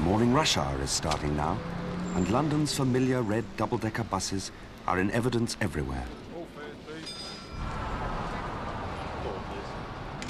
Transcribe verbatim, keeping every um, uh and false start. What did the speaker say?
Morning rush hour is starting now, and London's familiar red double-decker buses are in evidence everywhere.